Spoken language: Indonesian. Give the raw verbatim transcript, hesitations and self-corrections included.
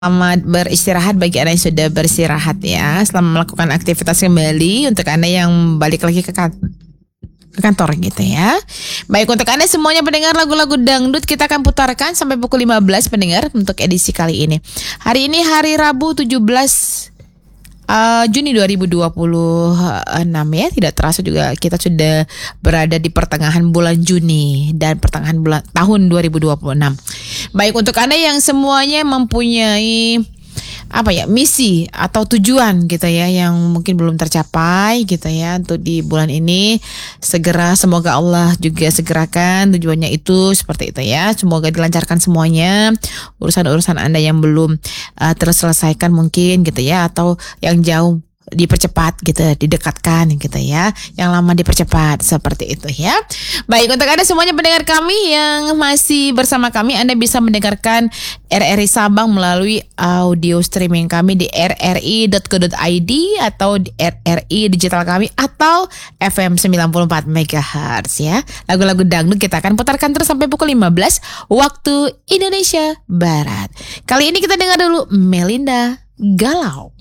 Selamat beristirahat bagi Anda yang sudah beristirahat ya. Selamat melakukan aktivitas kembali untuk Anda yang balik lagi ke kantor. ke kantor gitu ya. Baik, untuk Anda semuanya pendengar lagu-lagu dangdut kita akan putarkan sampai pukul lima belas pendengar untuk edisi kali ini. Hari ini hari Rabu tujuh belas uh, Juni dua ribu dua puluh enam ya. Tidak terasa juga kita sudah berada di pertengahan bulan Juni dan pertengahan bulan tahun dua ribu dua puluh enam. Baik, untuk Anda yang semuanya mempunyai apa ya misi atau tujuan gitu ya yang mungkin belum tercapai gitu ya untuk di bulan ini, segera semoga Allah juga segerakan tujuannya itu seperti itu ya. Semoga dilancarkan semuanya urusan-urusan Anda yang belum uh, terselesaikan mungkin gitu ya, atau yang jauh dipercepat gitu, didekatkan gitu ya, yang lama dipercepat seperti itu ya. Baik, untuk Anda semuanya pendengar kami yang masih bersama kami, Anda bisa mendengarkan R R I Sabang melalui audio streaming kami di r r i dot co dot i d atau di R R I digital kami atau F M sembilan puluh empat megahertz ya. Lagu-lagu dangdut kita akan putarkan terus sampai pukul lima belas waktu Indonesia Barat. Kali ini kita dengar dulu Melinda Galau.